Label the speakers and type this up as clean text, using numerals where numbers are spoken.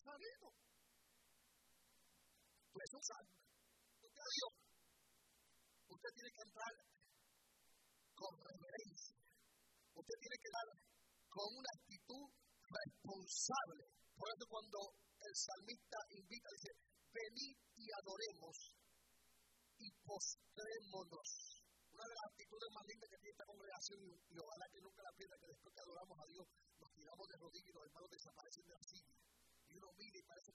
Speaker 1: Nazareno. Jesús anda. Usted a Dios. Usted tiene que entrar con reverencia. Usted tiene que dar con una actitud responsable. Por eso cuando el salmista invita, dice, venid y adoremos y postrémonos. Una de las actitudes más lindas que tiene esta congregación, y ojalá que nunca la pierda, que después que adoramos a Dios, nos tiramos de rodillas y los hermanos desaparecen de la silla. Y uno mira y parece